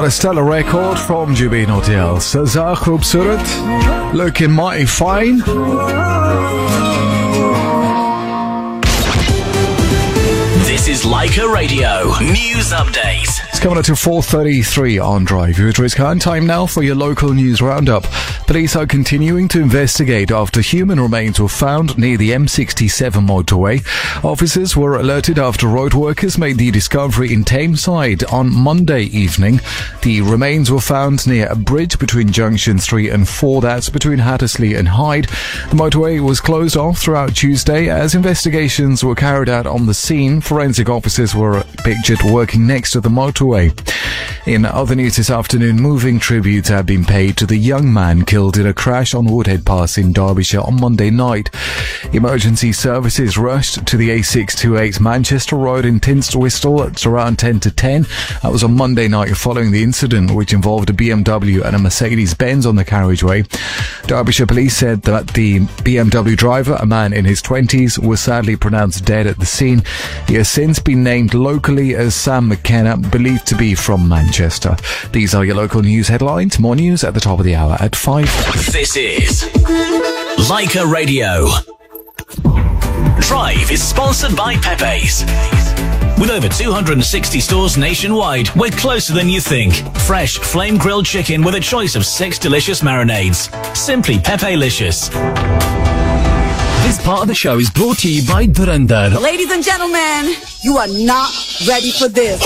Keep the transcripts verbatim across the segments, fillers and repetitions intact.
What a stellar record from Jubin Hotel. Saza Khoobsurat, looking mighty fine. This is Leica Radio News Update. It's coming up to four thirty-three on Drive. It is current time now for your local news roundup. Police are continuing to investigate after human remains were found near the M sixty-seven motorway. Officers were alerted after road workers made the discovery in Tameside on Monday evening. The remains were found near a bridge between junctions three and four, that's between Hattersley and Hyde. The motorway was closed off throughout Tuesday as investigations were carried out on the scene. Forensic officers were pictured working next to the motorway. In other news this afternoon, moving tributes have been paid to the young man killed in a crash on Woodhead Pass in Derbyshire on Monday night. Emergency services rushed to the A six twenty-eight Manchester Road in Tinstwhistle at around ten to ten. That was on Monday night following the incident, which involved a B M W and a Mercedes-Benz on the carriageway. Derbyshire police said that the B M W driver, a man in his twenties, was sadly pronounced dead at the scene. He has since been named locally as Sam McKenna, believed to be from Manchester. These are your local news headlines. More news at the top of the hour at five. This is Leica Radio. Drive is sponsored by Pepe's. With over two hundred sixty stores nationwide, we're closer than you think. Fresh flame-grilled chicken with a choice of six delicious marinades. Simply Pepe-licious. This part of the show is brought to you by Dhurandhar. Ladies and gentlemen, you are not ready for this.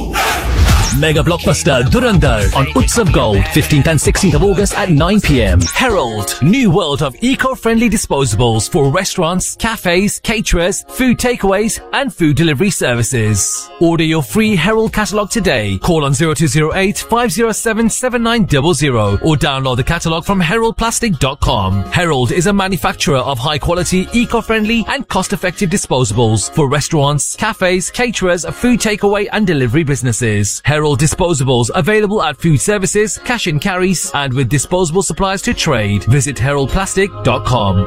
Mega blockbuster Dhurandhar on Utsav Gold, fifteenth and sixteenth of August at nine p.m. Herald, new world of eco-friendly disposables for restaurants, cafes, caterers, food takeaways and food delivery services. Order your free Herald catalogue today. Call on zero two zero eight, five zero seven, seven nine zero zero or download the catalogue from herald plastic dot com. Herald is a manufacturer of high-quality, eco-friendly and cost-effective disposables for restaurants, cafes, caterers, food takeaway and delivery businesses. Herald disposables available at food services, cash and carries, and with disposable supplies to trade. Visit herald plastic dot com.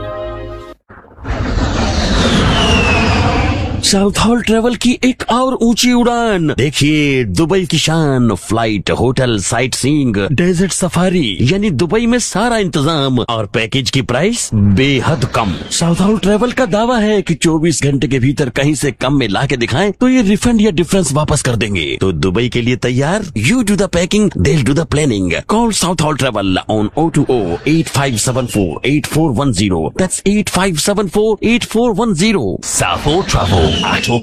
South hall travel की एक और ऊंची उड़ान देखिए, Dubai की शान, flight, hotel, sight seeing, desert safari, यानी Dubai में सारा इंतजाम और पैकेज की प्राइस बेहद कम। साउथ हॉल ट्रेवल का दावा है कि चौबीस घंटे के भीतर कहीं से कम में ला के दिखाएं तो ये रिफंड या डिफरेंस वापस कर देंगे। तो दुबई के लिए तैयार? You do the packing, they do the planning. Call south hall travel on O two O eight five seven four eight four one zero. That's eight five seven four eight four one zero. South Hall Travel at your